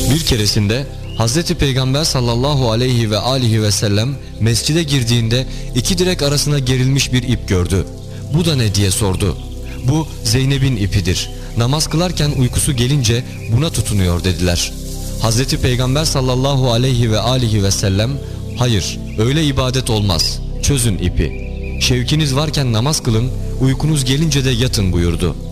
Bir keresinde Hazreti Peygamber sallallahu aleyhi ve alihi ve sellem mescide girdiğinde 2 direk arasına gerilmiş bir ip gördü. Bu da ne diye sordu. Bu Zeynep'in ipidir. Namaz kılarken uykusu gelince buna tutunuyor dediler. Hazreti Peygamber sallallahu aleyhi ve alihi ve sellem hayır öyle ibadet olmaz. Çözün ipi. Şevkiniz varken namaz kılın, uykunuz gelince de yatın buyurdu.